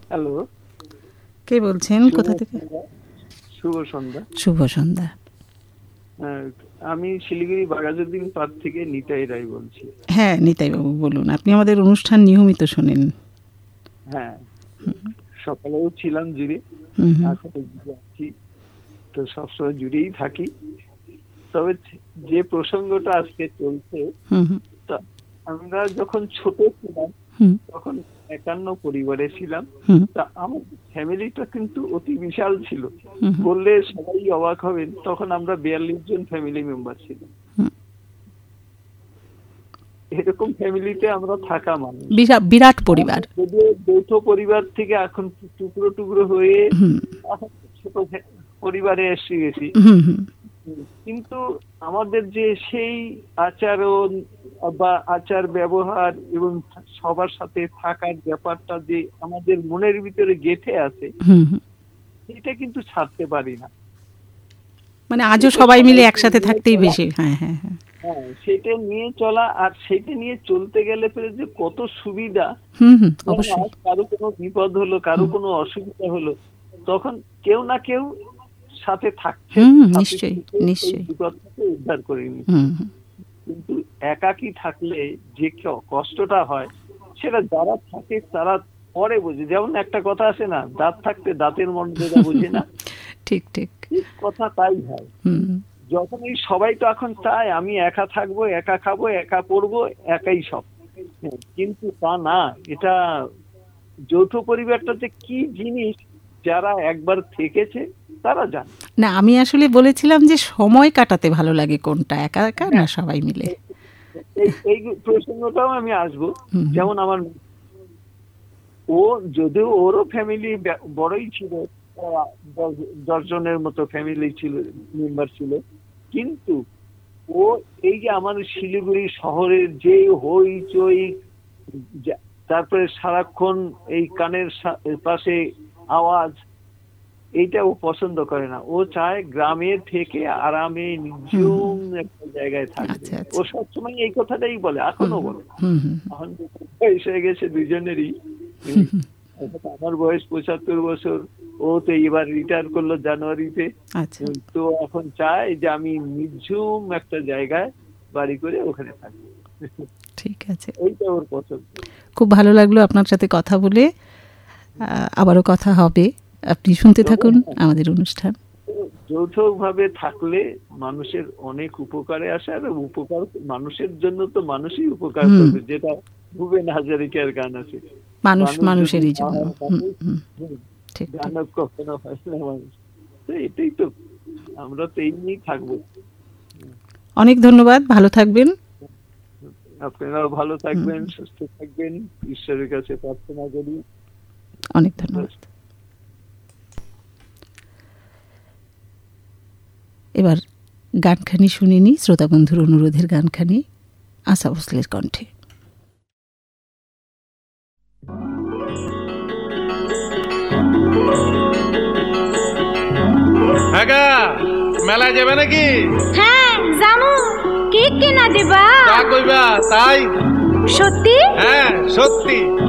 Hello, কে বলছেন, কোথা থেকে? শুভ সন্ধ্যা। শুভ সন্ধ্যা। আমি শিলিগুড়ি বাঘাযতীন পার্ক থেকে নিতাই রায় বলছি। হ্যাঁ, নিতাই বাবু বলুন। আপনি আমাদের অনুষ্ঠান নিয়মিত শোনেন। হ্যাঁ, সকালেও ছিলাম জুড়ে, এখন জুড়ে আছি, তো সবসময় জুড়েই থাকি। তবে যে প্রসঙ্গটা আজকে চলছে, আমরা যখন ছোট ছিলাম তখন 51 পরিবারে ছিলাম। তা আমার ফ্যামিলিটা কিন্তু অতি বিশাল ছিল, বললে সবাই অবাক হবেন। তখন আমরা 42 জন ফ্যামিলি মেম্বার ছিলাম। এরকম ফ্যামিলিতে আমরা থাকা মানুষ, বিরাট পরিবার। যদিও যৌথ পরিবার থেকে এখন টুকরো টুকরো হয়ে ছোট পরিবারে এসে গেছি, কিন্তু আমাদের যে সেই আচরণ বা আচার ব্যবহার এবং সবার সাথে থাকার ব্যাপারটা যে আমাদের মনের ভিতরে গেঁথে আছে, এটা কিন্তু ছাড়তে পারি না। মানে আজও সবাই মিলে একসাথে থাকতেই বেশি। হ্যাঁ হ্যাঁ হ্যাঁ, সেটা নিয়ে চলা, আর সেটা নিয়ে চলতে গেলে পরে যে কত সুবিধা। কারো কোনো বিপদ হলো, কারো কোনো অসুবিধা হলো, তখন কেউ না কেউ সাথে থাকছে, নিশ্চয়ই নিশ্চয়ই বিপদ থেকে উদ্ধার করে নিচ্ছে। কিন্তু একাকী থাকলে যে কষ্টটা হয়, সেটা যারা থাকে তারা পরে বোঝে। যেমন একটা কথা আছে না, দাঁত থাকতে দাঁতের মর্যাদা বোঝে না। ঠিক ঠিক কথা তাই হয়। যখন এই সবাই তো এখন চায় আমি একা থাকবো, একা খাবো, একা পড়বো, একাই সব, কিন্তু তা না। এটা যৌথ পরিবারটা যে কি জিনিস, যারা একবার থেকেছে তারা জানে। না, আমি আসলে বলেছিলাম যে সময় কাটাতে ভালো লাগে কোনটা, একা একা না সবাই মিলে। এই প্রসঙ্গটাও আমি আসবো। যেমন আমার ও, যদিও ওরও ফ্যামিলি বড়ই ছিল, 10 জনের মতো ফ্যামিলি ছিল, মেম্বার ছিল, কিন্তু ও এই যে আমার শিলিগুড়ি শহরের যে হইচই, তারপরে সারাক্ষণ এই কানের পাশে আওয়াজ, এইটা ও পছন্দ করে না। ও চায় গ্রামে থেকে আরামে নিঝুম একটা জায়গায় থাকবে। ও সবসময় এই কথাটাই বলে, এখনো বলে। এখন বয়স হয়ে গেছে দুইজনেরই। আমার বয়স 75 বছর, ও তো এবার রিটায়ার করলো জানুয়ারিতে। তো এখন চায় যে আমি নিঝুম একটা জায়গায় বাড়ি করে ওখানে থাকবো। ঠিক আছে, এইটা ওর পছন্দ। খুব ভালো লাগলো আপনার সাথে কথা বলে। আবারও কথা হবে, আপনি শুনতে থাকুন আমাদের অনুষ্ঠান। যৌথভাবে থাকলে মানুষের অনেক উপকারে আসে, আর উপকার মানুষের জন্য তো মানুষই উপকার করবে, যেটা ভুবেন হাজারিকার গান আছে, মানুষ মানুষেরই জন্য। কখনো হয় না মানুষ। তো এটাই তো, আমরা তো এই নিয়েই থাকবো। অনেক ধন্যবাদ, ভালো থাকবেন। আপনারাও ভালো থাকবেন, সুস্থ থাকবেন, ঈশ্বরের কাছে প্রার্থনা করি। অনেক ধন্যবাদ। এবার গানখানি শুনিনি, শ্রোতা বন্ধুর অনুরোধের গানখানি আশা ভোসলের কণ্ঠে। মেলায় যাবে নাকি? হ্যাঁ জামু। কি কিনা দিবা? তা কইবা তাই? সত্যি? হ্যাঁ সত্যি।